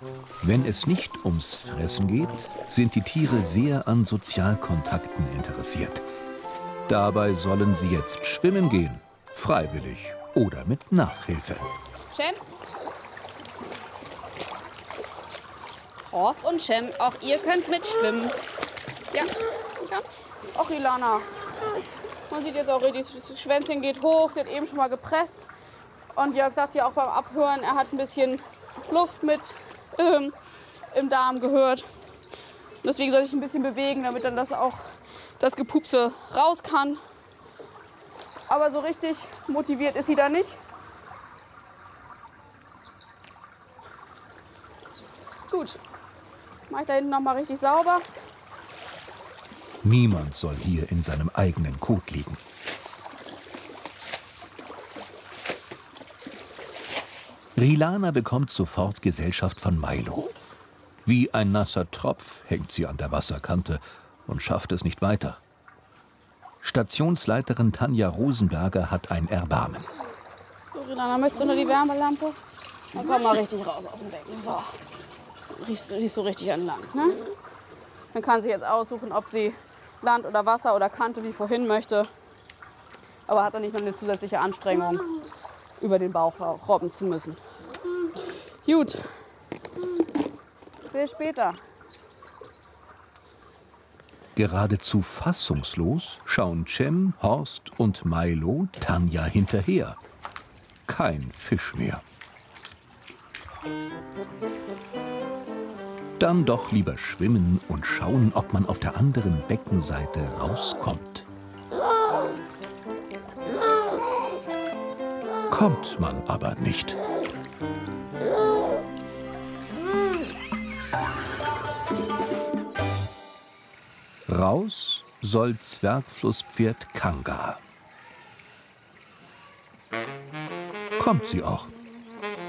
Wenn es nicht ums Fressen geht, sind die Tiere sehr an Sozialkontakten interessiert. Dabei sollen sie jetzt schwimmen gehen, freiwillig oder mit Nachhilfe. Cem? Horst und Cem, auch ihr könnt mitschwimmen. Ja, kommt. Och, Ilana. Man sieht jetzt auch richtig, das Schwänzchen geht hoch, sie hat eben schon mal gepresst. Und Jörg sagt ja auch beim Abhören, er hat ein bisschen Luft mit im Darm gehört. Und deswegen soll ich ein bisschen bewegen, damit dann das Gepupse raus kann. Aber so richtig motiviert ist sie da nicht. Gut, mache ich da hinten noch mal richtig sauber. Niemand soll hier in seinem eigenen Kot liegen. Rilana bekommt sofort Gesellschaft von Milo. Wie ein nasser Tropf hängt sie an der Wasserkante und schafft es nicht weiter. Stationsleiterin Tanja Rosenberger hat ein Erbarmen. So, Rilana, möchtest du unter die Wärmelampe? Dann komm mal richtig raus aus dem Becken. So. Riechst so richtig an Land, ne? Dann kann sie jetzt aussuchen, ob sie Land oder Wasser oder Kante wie vorhin möchte. Aber hat dann nicht noch eine zusätzliche Anstrengung, über den Bauch robben zu müssen. Gut. Bis später. Geradezu fassungslos schauen Cem, Horst und Milo Tanja hinterher. Kein Fisch mehr. Dann doch lieber schwimmen und schauen, ob man auf der anderen Beckenseite rauskommt. Kommt man aber nicht. Raus soll Zwergflusspferd Kanga. Kommt sie auch.